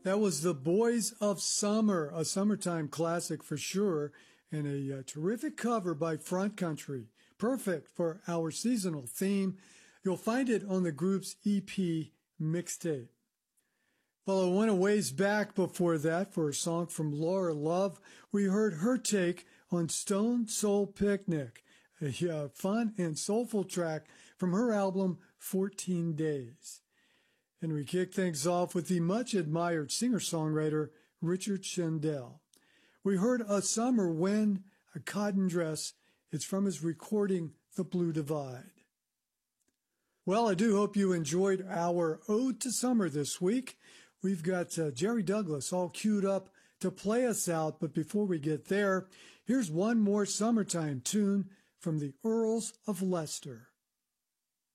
That was The Boys of Summer, a summertime classic for sure, and a terrific cover by Front Country. Perfect for our seasonal theme. You'll find it on the group's EP mixtape. Well, I went a ways back before that for a song from Laura Love. We heard her take on Stone Soul Picnic, a fun and soulful track from her album 14 Days. And we kick things off with the much-admired singer-songwriter Richard Shendell. We heard A Summer When, a Cotton Dress. It's from his recording, The Blue Divide. Well, I do hope you enjoyed our Ode to Summer this week. We've got Jerry Douglas all queued up to play us out, but before we get there, here's one more summertime tune from the Earls of Leicester.